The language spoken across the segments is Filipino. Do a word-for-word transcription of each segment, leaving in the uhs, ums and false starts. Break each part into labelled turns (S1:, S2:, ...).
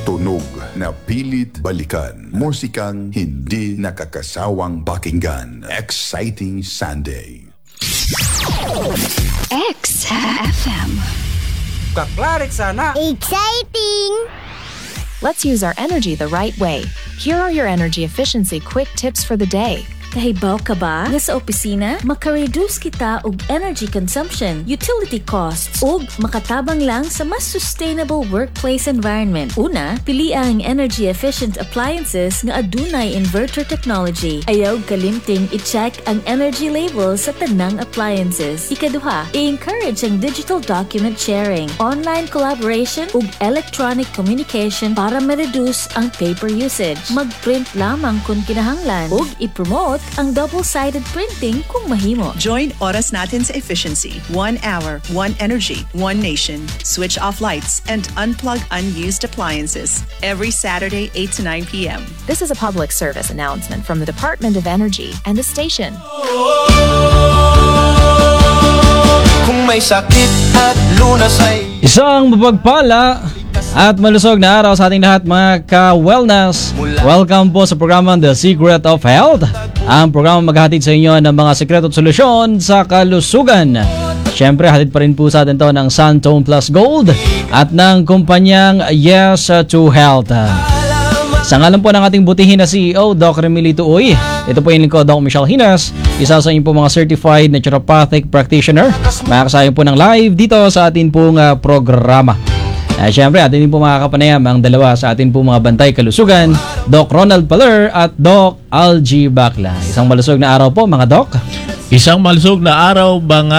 S1: Tunog na pilit balikan. Musikang hindi nakakasawang pakinggan. Exciting Sunday.
S2: X F M.
S3: Kaklarik sana.
S2: Exciting!
S4: Let's use our energy the right way. Here are your energy efficiency quick tips for the day.
S5: Kahibaw ka ba? Nga sa opisina, makareduce kita og energy consumption, utility costs, ug makatabang lang sa mas sustainable workplace environment. Una, pili ang energy-efficient appliances nga adunay inverter technology. Ayaw kalimting i-check ang energy label sa tanang appliances. Ikaduha, i-encourage ang digital document sharing, online collaboration, ug electronic communication para ma-reduce ang paper usage. Mag-print lamang kung kinahanglan, ug i-promote ang double-sided printing kung mahimo.
S6: Join Oras Natin sa Efficiency. One hour, one energy, one nation. Switch off lights and unplug unused appliances. Every Saturday, eight to nine p.m.
S4: This is a public service announcement from the Department of Energy and the station.
S7: Kung may sakit at lunas ay
S8: isang mapagpala at malusog na araw sa ating lahat, mga ka-wellness. Welcome po sa programa The Secret of Health. Ang programa maghahatid sa inyo ng mga sekreto at solusyon sa kalusugan. Siyempre, hatid pa rin po sa atin to ng Santone Plus Gold at ng kumpanyang Yes to Health. Sa ngalan po ng ating butihin na C E O, Doc Remilito Uy. Ito po yung lingkod, Doc Michelle Hinas. Isa sa inyo po mga certified naturopathic practitioner. Makakasayang po ng live dito sa atin pong uh, programa. Uh, Siyempre, atin din po makakapanayam ang dalawa sa atin po mga bantay kalusugan, Doc Ronald Paler at Doc Algie Bacla. Isang malusog na araw po, mga Doc.
S9: Isang malusog na araw, mga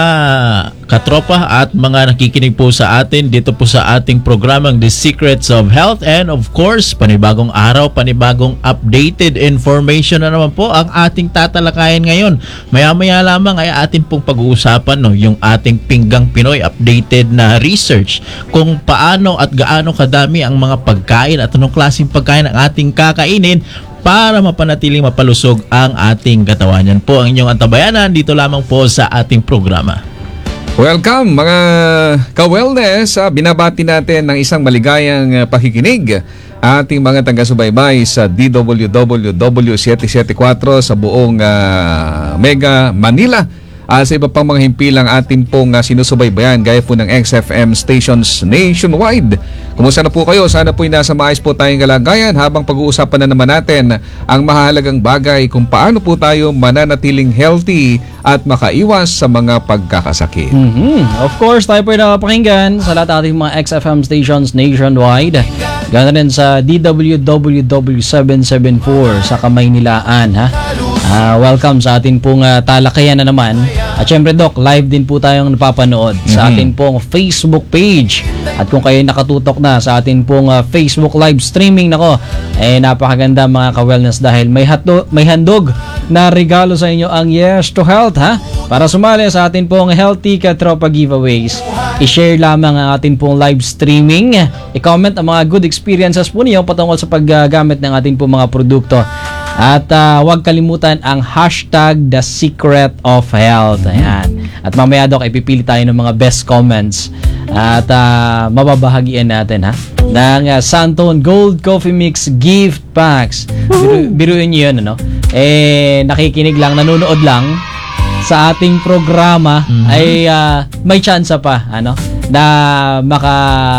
S9: katropa at mga nakikinig po sa atin dito po sa ating programang The Secrets of Health. And of course, panibagong araw, panibagong updated information na naman po ang ating tatalakayan ngayon. Maya-maya lamang ay atin pong pag-uusapan no, yung ating Pinggang Pinoy updated na research kung paano at gaano kadami ang mga pagkain at anong klaseng pagkain ang ating kakainin para mapanatiling mapalusog ang ating katawan. Yan po ang inyong antabayanan dito lamang po sa ating programa.
S10: Welcome mga ka-wellness. Binabati natin ng isang maligayang pakikinig ating mga taga-subaybay sa D W W W seven seven four sa buong uh, Mega Manila. Uh, sa iba pang mga himpilang atin pong uh, sinusubaybayan gaya po ng X F M stations nationwide. Kumusta na po kayo? Sana po'y nasa maayos po tayong kalagayan habang pag-uusapan na naman natin ang mahalagang bagay kung paano po tayo mananatiling healthy at makaiwas sa mga pagkakasakit.
S8: Mm-hmm. Of course, tayo po'y nakapakinggan sa lahat ating mga X F M stations nationwide. Ganoon rin sa D W W W seven seven four sa Kamaynilaan, ha? Uh, welcome sa atin pong uh, talakayan na naman. At syempre, Doc, live din po tayong napapanood mm-hmm. sa atin pong Facebook page. At kung kayo nakatutok na sa atin pong uh, Facebook live streaming, nako, eh napakaganda mga ka-wellness dahil may, hatdo, may handog na regalo sa inyo ang Yes to Health, ha? Para sumali sa atin pong Healthy Katropa giveaways, i-share lamang ang atin pong live streaming. I-comment ang mga good experiences po niyo patungkol sa paggamit ng atin pong mga produkto. At uh, huwag kalimutan ang hashtag The Secret of Health. Ayan. At mamaya, Doc, ipipili tayo ng mga best comments. At uh, mababahagian natin, ha? Ng uh, Santone Gold Coffee Mix Gift Packs. Biru- biruin nyo yun, ano? Eh, nakikinig lang, nanonood lang sa ating programa, mm-hmm. ay uh, may chance pa, ano? Na maka...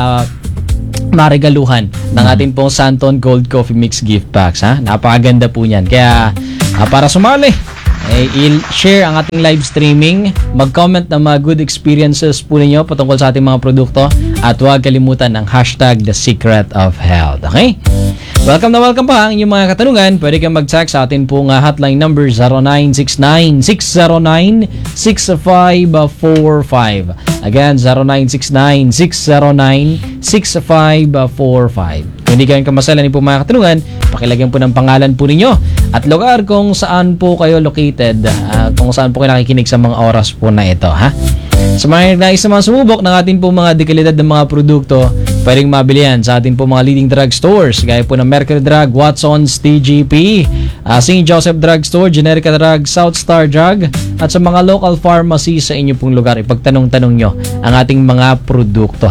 S8: marigaluhan ng ating pong Santone Gold Coffee Mix Gift Packs, ha? Napakaganda po niyan. Kaya uh, para sumali, eh, i-share ang ating live streaming, mag-comment ng mga good experiences po ninyo patungkol sa ating mga produkto at huwag kalimutan ang hashtag The Secret of Health. Okay? Welcome na welcome pa ang inyong mga katanungan. Pwede kang mag-text sa atin pong uh, hotline number zero nine six nine, six zero nine, six five four five. Again, zero nine six nine, six zero nine, six five four five. Kung hindi kayo kamasalan po mga katanungan, pakilagyan po ng pangalan po ninyo at lugar kung saan po kayo located, uh, kung saan po kayo nakikinig sa mga oras po na ito, ha? Sa mga nais naman sumubok ng ating po mga dekalidad ng mga produkto, pwedeng mabili yan sa ating po mga leading drug stores gaya po ng Mercury Drug, Watson's, T G P, uh, Saint Joseph Drug Store, Generica Drug, South Star Drug, at sa mga local pharmacy sa inyo pong lugar. Ipagtanong-tanong nyo ang ating mga produkto, ha?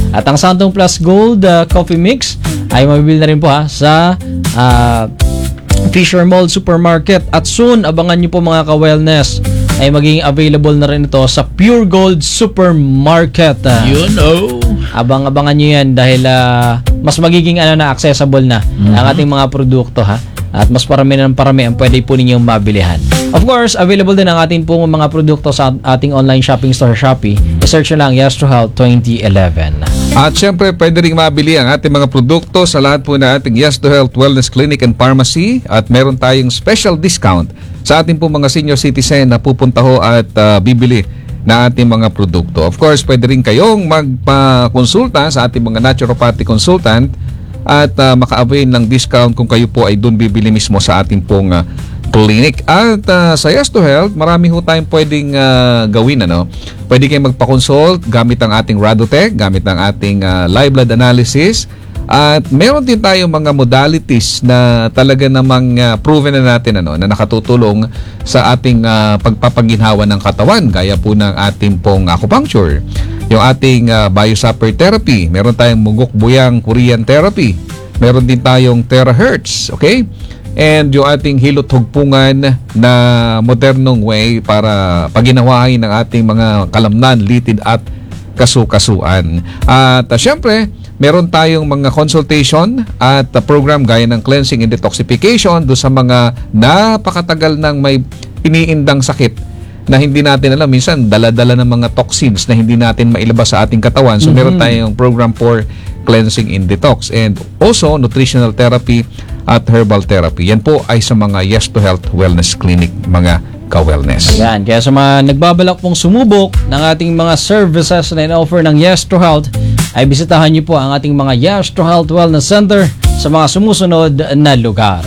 S8: At ang Santon Plus Gold uh, Coffee Mix ay mabibili na rin po ha sa uh, Fisher Mall Supermarket. At soon, abangan nyo po mga ka-wellness, ay magiging available na rin ito sa Pure Gold Supermarket. Uh,
S9: you know.
S8: Abang-abangan nyo yan dahil uh, mas magiging ano na accessible na mm-hmm. ang ating mga produkto ha. At mas parami ng parami ang pwede po ninyong mabilihan. Of course, available din ang ating pong mga produkto sa ating online shopping store Shopee. I-search nyo lang Yes to Health twenty eleven.
S10: At syempre, pwede rin mabili ang ating mga produkto sa lahat po na ating Yes to Health Wellness Clinic and Pharmacy. At meron tayong special discount sa ating pong mga senior citizen na pupunta ho at uh, bibili na ating mga produkto. Of course, pwede rin kayong magpa-konsulta sa ating mga naturopathic consultant at uh, maka-avail ng discount kung kayo po ay doon bibili mismo sa ating pong uh, clinic. At uh, sa Yes to Health, marami ho tayong pwedeng uh, gawin. Ano? Pwede kayong magpa-consult gamit ang ating Radotech, gamit ang ating uh, live blood analysis. At meron din tayong mga modalities na talaga namang uh, proven na natin ano, na nakatutulong sa ating uh, pagpapaginhawa ng katawan, gaya po ng ating pong acupuncture, yung ating uh, biosupper therapy, meron tayong mugok buyang Korean therapy, meron din tayong terahertz, okay? And yung ating hilot hugpungan na modernong way para paginawahin ng ating mga kalamnan, litid at kasukasuan. At uh, syempre, meron tayong mga consultation at uh, program gaya ng cleansing and detoxification do sa mga napakatagal ng may iniindang sakit na hindi natin alam. Minsan, dala-dala ng mga toxins na hindi natin mailabas sa ating katawan. So, mm-hmm. meron tayong program for cleansing and detox. And also, nutritional therapy at herbal therapy. Yan po ay sa mga Yes to Health Wellness Clinic, mga ka-wellness.
S8: Yan. Kaya sa mga nagbabalak pong sumubok ng ating mga services na in-offer ng Yes to Health, ay bisitahan niyo po ang ating mga Yes to Health Wellness Center sa mga sumusunod na lugar.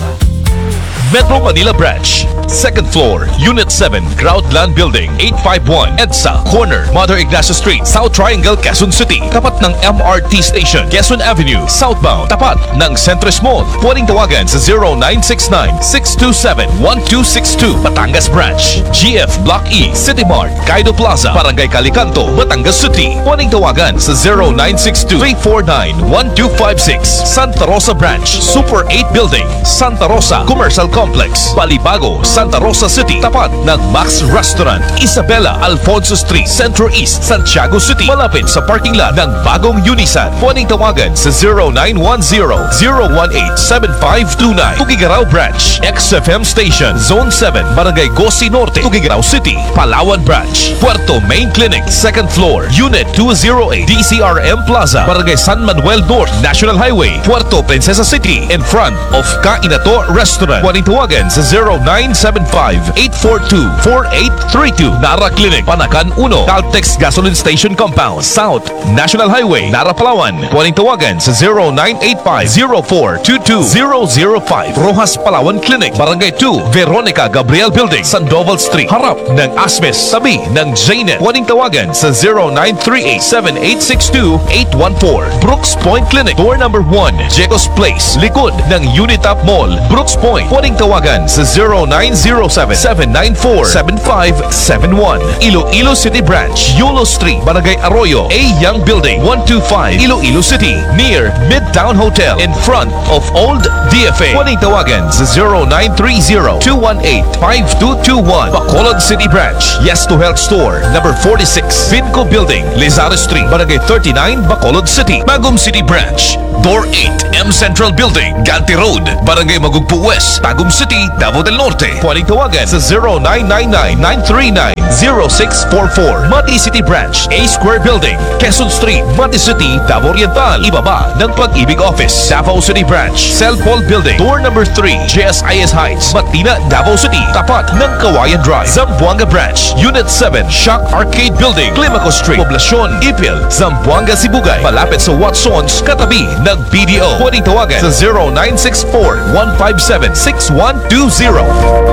S11: Metro Manila Branch, second floor, Unit seven, Groundland Building, eight five one, EDSA, corner, Mother Ignacio Street, South Triangle, Quezon City. Tapat ng M R T Station, Quezon Avenue, southbound. Tapat ng Centris Mall. Pwedeng tawagan sa zero nine six nine, six two seven, one two six two. Batangas Branch, G F Block E, City Mart, Kaido Plaza, Barangay Calicanto, Batangas City. Pwedeng tawagan sa zero nine six two, three four nine, one two five six. Santa Rosa Branch, Super eight Building, Santa Rosa Commercial Complex, Balibago, Santa Rosa City. Tapat ng Max Restaurant, Isabela Alfonso Street, Centro East, Santiago City. Malapit sa parking lot ng bagong Unisan. Pwedeng tawagan sa zero nine one zero, zero one eight, seven five two nine. Tugigaraw Branch, X F M Station, Zone seven, Barangay Gosi Norte, Tugigaraw City. Palawan Branch, Puerto Main Clinic, second floor, Unit two oh eight, D C R M Plaza, Barangay San Manuel North, National Highway, Puerto Princesa City, in front of Kainato Restaurant. Pwedeng tawagan sa zero nine seven five, eight four two, four eight three two. Nara Clinic, Panakan one, Caltex Gasoline Station Compound, South National Highway, Nara, Palawan. Pwedeng tawagan sa zero nine eight five, zero four two two zero zero five. Rojas Palawan Clinic, Barangay two, Veronica Gabriel Building, Sandoval Street, harap ng Asmes, tabi ng Jaynet. Pwedeng tawagan sa zero nine three eight, seven eight six two, eight one four. Brooks Point Clinic, door number one, Jecos Place, likod ng Unitap Mall, Brooks Point. Pwedeng tawagan sa zero nine zero seven, seven nine four, seven five seven one. Iloilo City Branch, Yulo Street, Barangay Arroyo, A Young Building, one two five, Iloilo City, near Midtown Hotel, in front of Old D F A. Pwedeng tawagan sa zero nine three zero, two one eight, five two two one. Bacolod City Branch, Yes to Health Store, number forty-six, Finco Building, Lizardo Street, Barangay thirty-nine, Bacolod City. Bagum City Branch, Door eight, M Central Building, Galti Road, Barangay Magugpo West, Tagum City, Davao del Norte. Pwedeng tawagan sa zero nine nine nine, nine three nine, zero six four four. Mati City Branch, A Square Building, Quezon Street, Mati City, Davao Oriental. Ibaba ng Pag-ibig Office, Davao City Branch, Cell Paul Building, door number three, J S I S Heights, Matina, Davao City. Tapat ng Kawayan Drive, Zamboanga Branch, Unit seven, Shock Arcade Building, Climaco Street, Poblacion, Ipil, Zamboanga, Sibugay. Malapit sa Watsons, katabi ng B D O. Pwedeng tawagan sa zero nine six four, one five seven, six one two zero.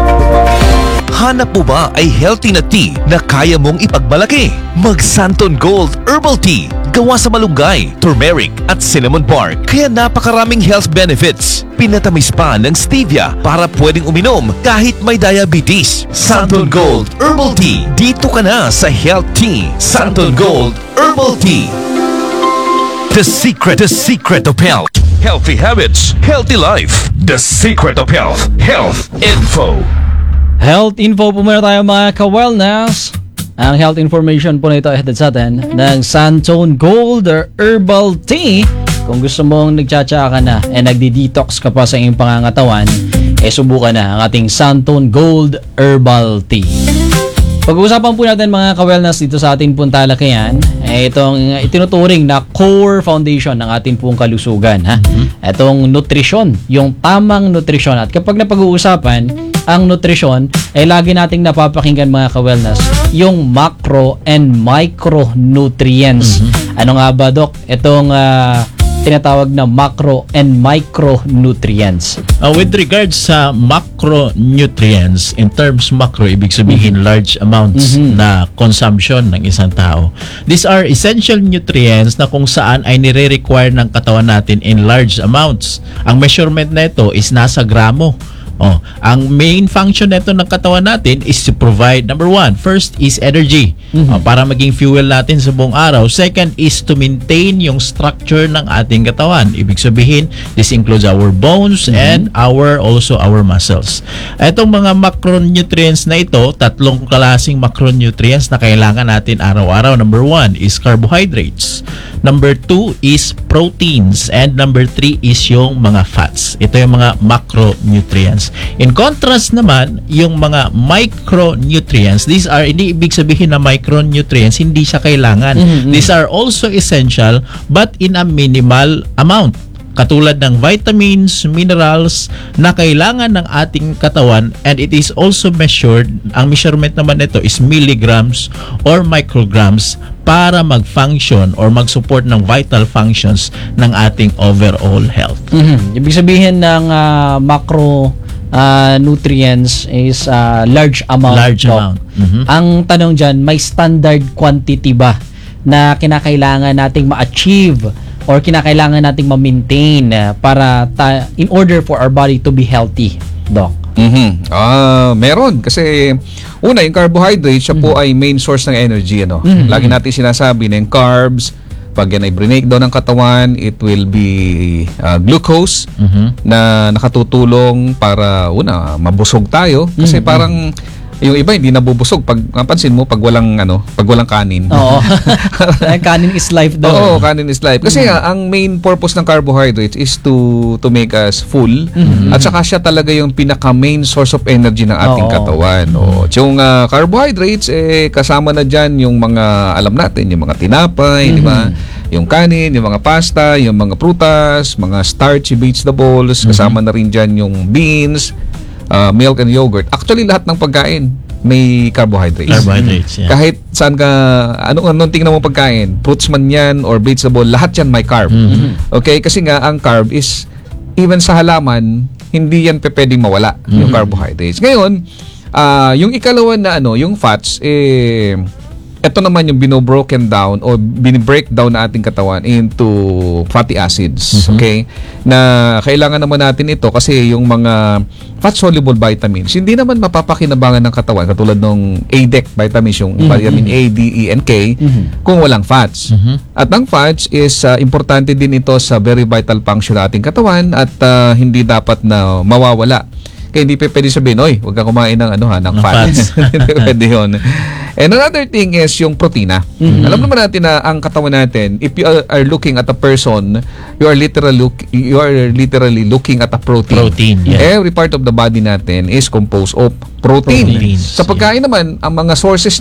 S11: Hanap mo ba ay healthy na tea na kaya mong ipagmalaki? Mag Santon Gold Herbal Tea. Gawa sa malunggay, turmeric at cinnamon bark. Kaya napakaraming health benefits. Pinatamis pa ng stevia para pwedeng uminom kahit may diabetes. Santon Gold Herbal Tea. Dito ka na sa Health Tea. Santon Gold Herbal Tea. The secret, the secret of health. Healthy habits, healthy life. The secret of health. Health info.
S8: Health info po muna tayo mga ka-wellness. Ang health information po na ito ay hatid sa atin ng Santone Gold or Herbal Tea. Kung gusto mong nagtsatsa ka na eh nagdi-detox ka pa sa iyong pangangatawan, eh subukan na ang ating Santone Gold Herbal Tea. Pag-uusapan po natin mga ka-wellness dito sa ating pong talakayan, eh, itong itinuturing na core foundation ng ating pong kalusugan. Ha? Itong nutrisyon, yung tamang nutrisyon. At kapag napag-uusapan ang nutrisyon, ay eh, lagi nating napapakinggan mga ka-wellness, yung macro and micronutrients. Mm-hmm. Ano nga ba, Doc? Itong uh, tinatawag na macro and micronutrients.
S9: Uh, with regards sa macronutrients, in terms macro, ibig sabihin mm-hmm. large amounts mm-hmm. na consumption ng isang tao. These are essential nutrients na kung saan ay nire-require ng katawan natin in large amounts. Ang measurement na ito is nasa gramo. Oh, ang main function nito ng katawan natin is to provide, number one, first is energy. Mm-hmm. Oh, para maging fuel natin sa buong araw. Second is to maintain yung structure ng ating katawan. Ibig sabihin, this includes our bones mm-hmm. and our also our muscles. Itong mga macronutrients na ito, tatlong klaseng macronutrients na kailangan natin araw-araw. Number one is carbohydrates. Number two is proteins. And number three is yung mga fats. Ito yung mga macronutrients. In contrast naman, yung mga micronutrients, these are, hindi ibig sabihin na micronutrients, hindi siya kailangan. Mm-hmm. These are also essential but in a minimal amount. Katulad ng vitamins, minerals na kailangan ng ating katawan, and it is also measured, ang measurement naman nito is milligrams or micrograms para mag-function or mag-support ng vital functions ng ating overall health.
S8: Mm-hmm. Ibig sabihin ng uh, macro Uh, nutrients is uh, large amount.
S9: Large amount. Mm-hmm.
S8: Ang tanong dyan, may standard quantity ba na kinakailangan nating ma-achieve or kinakailangan nating ma-maintain uh, para ta- in order for our body to be healthy, Doc?
S10: Mm-hmm. Ah, meron kasi una yung carbohydrates siya mm-hmm. po ay main source ng energy, ano. Mm-hmm. Lagi natin sinasabi na yung carbs, pag yan ay breakdown ng katawan, it will be uh, glucose mm-hmm. na nakatutulong para una mabusog tayo kasi mm-hmm. parang yung iba hindi nabubusog pag napansin mo pag walang ano, pag walang kanin.
S8: Oo. Kanin is life daw.
S10: Oo, kanin is life. Kasi mm-hmm. ang main purpose ng carbohydrates is to to make us full mm-hmm. at saka siya talaga yung pinaka main source of energy ng ating Oo. katawan. Oo. Yung uh, carbohydrates eh kasama na diyan yung mga alam natin, yung mga tinapay, mm-hmm. di ba? Yung kanin, yung mga pasta, yung mga prutas, mga starchy vegetables, mm-hmm. kasama na rin diyan yung beans, Uh, milk and yogurt. Actually, lahat ng pagkain may carbohydrates.
S9: Carbohydrates, yeah.
S10: Kahit saan ka, anong, anong tingnan mo pagkain, fruits man yan or vegetable, lahat yan may carb. Mm-hmm. Okay? Kasi nga, ang carb is, even sa halaman, hindi yan pe pwedeng mawala, mm-hmm. yung carbohydrates. Ngayon, uh, yung ikalawa na ano, yung fats, eh, ito naman yung binobroken down o binibreak down na ating katawan into fatty acids. Mm-hmm. Okay? Na kailangan naman natin ito kasi yung mga fat-soluble vitamins, hindi naman mapapakinabangan ng katawan katulad ng A D E C vitamins, yung mm-hmm. vitamin A, D, E, and K, mm-hmm. kung walang fats. Mm-hmm. At ang fats is uh, importante din ito sa very vital function ng ating katawan at uh, hindi dapat na mawawala. Kaya hindi pa pwede sabihin, oy, huwag ka kumain ng, ano, ha, ng fats. Hindi pwede yun. And another thing is yung protina. Mm-hmm. Alam naman natin na ang katawan natin, if you are looking at a person, you are literally, look, you are literally looking at a protein.
S9: Protein, yeah.
S10: Every part of the body natin is composed of protein. Proteins, sa pagkain yeah. naman, ang mga sources